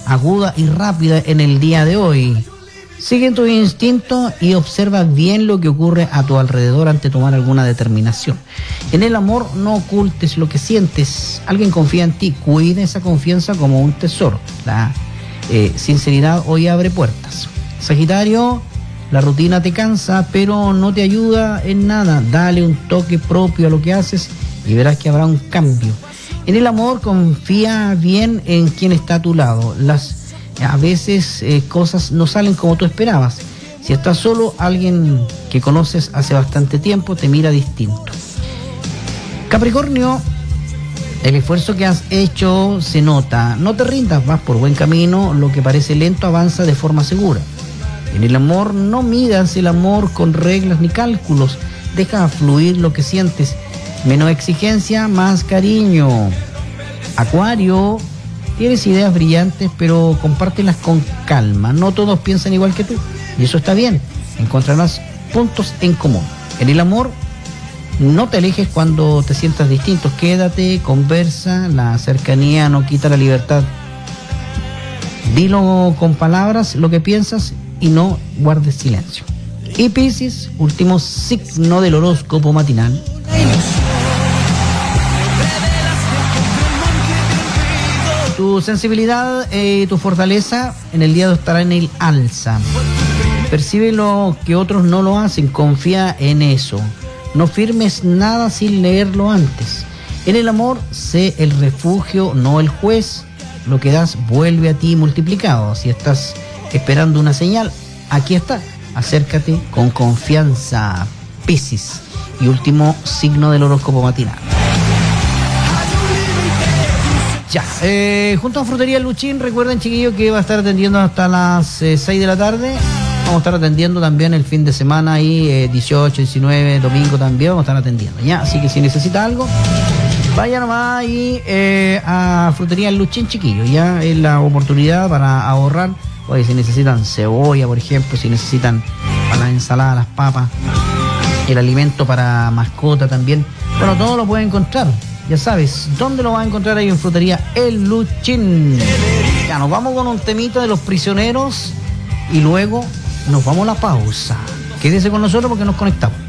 aguda y rápida en el día de hoy. Sigue tu instinto y observa bien lo que ocurre a tu alrededor antes de tomar alguna determinación. En el amor no ocultes lo que sientes. Alguien confía en ti, cuida esa confianza como un tesoro. La sinceridad hoy abre puertas. Sagitario, la rutina te cansa, pero no te ayuda en nada. Dale un toque propio a lo que haces y verás que habrá un cambio. En el amor confía bien en quien está a tu lado. A veces cosas no salen como tú esperabas. Si estás solo, alguien que conoces hace bastante tiempo te mira distinto. Capricornio, el esfuerzo que has hecho se nota. No te rindas, vas por buen camino. Lo que parece lento avanza de forma segura. En el amor no midas el amor con reglas ni cálculos. Deja fluir lo que sientes. Menos exigencia, más cariño. Acuario, tienes ideas brillantes, pero compártelas con calma. No todos piensan igual que tú, y eso está bien. Encontrarás puntos en común. En el amor, no te alejes cuando te sientas distinto. Quédate, conversa. La cercanía no quita la libertad. Dilo con palabras lo que piensas y no guardes silencio. Y Piscis, último signo del horóscopo matinal. Tu sensibilidad y tu fortaleza en el día de hoy estará en el alza. Percibe lo que otros no lo hacen, confía en eso. No firmes nada sin leerlo antes. En el amor, sé el refugio, no el juez. Lo que das vuelve a ti multiplicado. Si estás esperando una señal, aquí está. Acércate con confianza. Piscis. Y último signo del horóscopo matinal. Ya, junto a Frutería Luchín, recuerden, chiquillos, que va a estar atendiendo hasta las 6 de la tarde. Vamos a estar atendiendo también el fin de semana ahí, 18, 19, domingo también vamos a estar atendiendo, ¿ya? Así que si necesita algo, vaya nomás ahí a Frutería Luchín, chiquillos, ya es la oportunidad para ahorrar. Oye, si necesitan cebolla, por ejemplo, si necesitan para la ensalada, las papas, el alimento para mascota también, bueno, todo lo pueden encontrar. Ya sabes, ¿dónde lo vas a encontrar ahí en Frutería El Luchín? Ya, nos vamos con un temita de Los Prisioneros y luego nos vamos a la pausa. Quédese con nosotros porque nos conectamos.